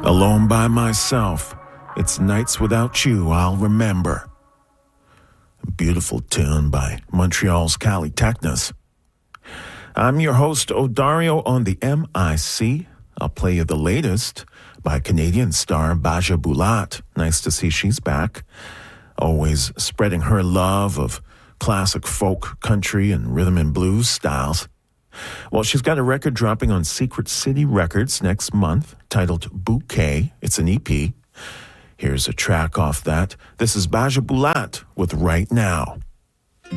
Alone by myself, it's nights without you I'll remember. A beautiful tune by Montreal's Cali Technos. I'm your host, Odario, on the MIC. I'll play you the latest by Canadian star Baja Bulat. Nice to see she's back. Always spreading her love of classic folk, country, and rhythm and blues styles. Well, she's got a record dropping on Secret City Records next month titled Bouquet. It's an EP. Here's a track off that. This is Baja Bulat with Right Now.